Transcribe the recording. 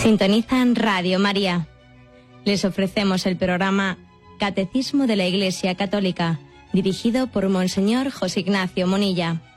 Sintonizan Radio María. Les ofrecemos el programa Catecismo de la Iglesia Católica, dirigido por Monseñor José Ignacio Monilla.